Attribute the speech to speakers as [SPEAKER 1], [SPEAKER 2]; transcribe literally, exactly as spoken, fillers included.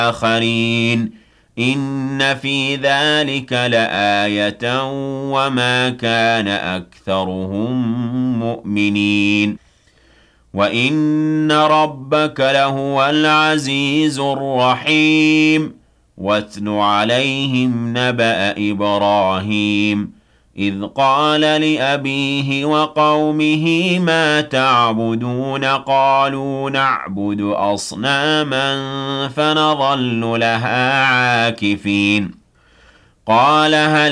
[SPEAKER 1] آخرين إن في ذلك لآية وما كان أكثرهم مؤمنين وإن ربك لهو العزيز الرحيم واتل عليهم نبأ إبراهيم إذ قال لأبيه وقومه ما تعبدون قالوا نعبد أصناما فنظل لها عاكفين قال هل